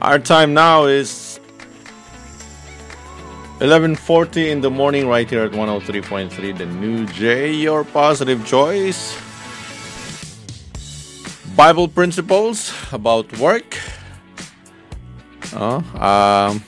Our time now is 11:40 in the morning right here at 103.3 The New J, your positive choice. Bible principles about work. Uh, um,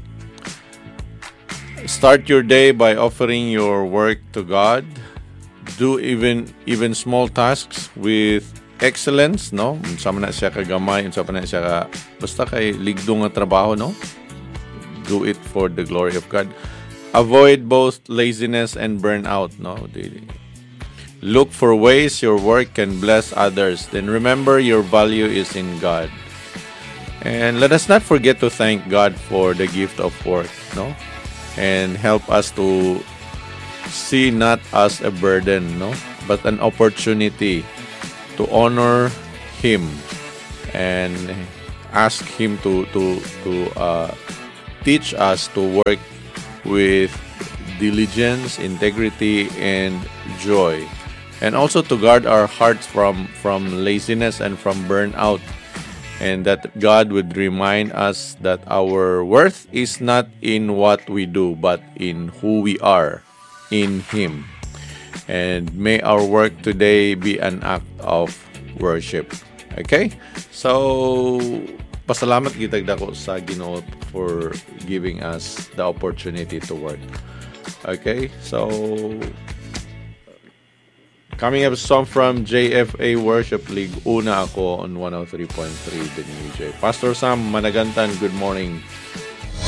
Start your day by offering your work to God. Do even small tasks with excellence, no? Unsa man na siya kagamay, unsa man na siya ka basta kay ligdong nga trabaho, no? Do it for the glory of God. Avoid both laziness and burnout, no? Look for ways your work can bless others. Then remember your value is in God. And let us not forget to thank God for the gift of work, no? And help us to see not as a burden, no, but an opportunity to honor Him and ask Him to teach us to work with diligence, integrity, and joy, and also to guard our hearts from laziness and from burnout. And that God would remind us that our worth is not in what we do, but in who we are in Him. And may our work today be an act of worship. Okay? So, pasalamat kitag dako sa Ginoo for giving us the opportunity to work. Okay? So, coming up, a song from JFA Worship League. Una ako on 103.3 The New J. Pastor Sam Managantan, good morning.